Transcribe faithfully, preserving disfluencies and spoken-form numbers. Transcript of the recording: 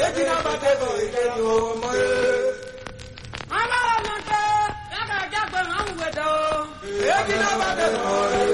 Ejina batego ikeni o moye. Amara nante, yaga jagbe mamu wedo. Ejina batego